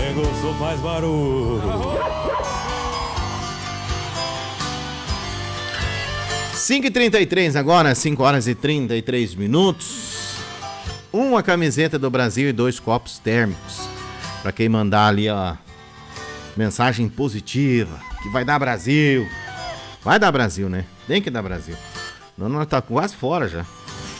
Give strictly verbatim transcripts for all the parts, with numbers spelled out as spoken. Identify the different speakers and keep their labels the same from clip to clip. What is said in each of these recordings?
Speaker 1: negócio faz barulho.
Speaker 2: cinco e trinta e três agora, cinco horas e trinta e três minutos. Uma camiseta do Brasil e dois copos térmicos. Pra quem mandar ali, ó, mensagem positiva, que vai dar Brasil. Vai dar Brasil, né? Tem que dar Brasil. Não, nós tá quase fora já.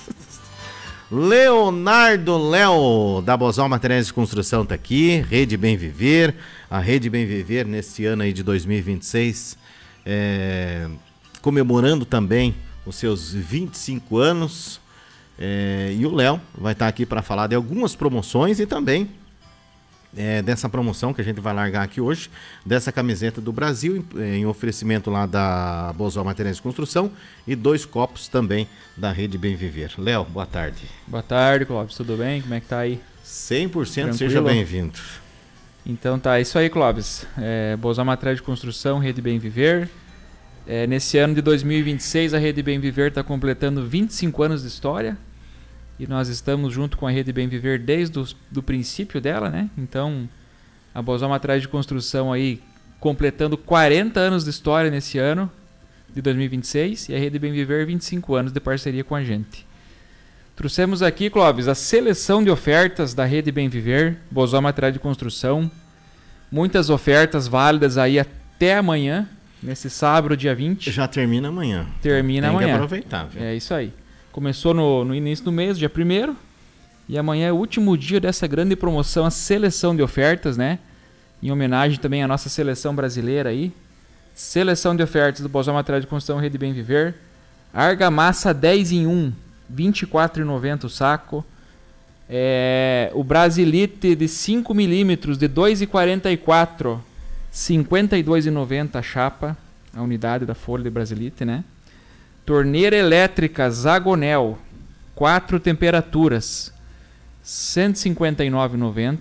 Speaker 2: Leonardo Léo, da Bozal Materiais de Construção, tá aqui. Rede Bem Viver. A Rede Bem Viver, nesse ano aí de dois mil e vinte e seis, é, comemorando também os seus vinte e cinco anos. É, e o Léo vai estar aqui para falar de algumas promoções e também é, dessa promoção que a gente vai largar aqui hoje, dessa camiseta do Brasil, em, em oferecimento lá da Bozal Materiais de Construção, e dois copos também da Rede Bem Viver. Léo, boa tarde.
Speaker 3: Boa tarde, Clóvis, tudo bem? Como é que tá aí?
Speaker 2: cem por cento,
Speaker 3: Tranquilo?
Speaker 2: seja bem-vindo.
Speaker 3: Então tá, isso aí, Clóvis. É, Bozal Materiais de Construção, Rede Bem Viver. É, nesse ano de dois mil e vinte e seis, a Rede Bem Viver está completando vinte e cinco anos de história. E nós estamos junto com a Rede Bem Viver desde o do princípio dela, né? Então, a Bozal Materiais de Construção aí completando quarenta anos de história nesse ano de dois mil e vinte e seis, e a Rede Bem Viver vinte e cinco anos de parceria com a gente. Trouxemos aqui, Clóvis, a seleção de ofertas da Rede Bem Viver, Bozal Materiais de Construção. Muitas ofertas válidas aí até amanhã, nesse sábado, dia vinte.
Speaker 2: Já termina amanhã.
Speaker 3: Termina
Speaker 2: Tem
Speaker 3: amanhã.
Speaker 2: Tem que aproveitar, viu?
Speaker 3: É isso aí. Começou no, no início do mês, dia primeiro, e amanhã é o último dia dessa grande promoção, a seleção de ofertas, né? Em homenagem também à nossa seleção brasileira aí. Seleção de ofertas do Bozal Materiais de Construção Rede Bem Viver. Argamassa dez em um, vinte e quatro reais e noventa centavos o saco. É, o Brasilite de cinco milímetros de dois reais e quarenta e quatro centavos, cinquenta e dois reais e noventa centavos a chapa, a unidade da folha de Brasilite, né? Torneira elétrica Zagonel, quatro temperaturas, cento e cinquenta e nove reais e noventa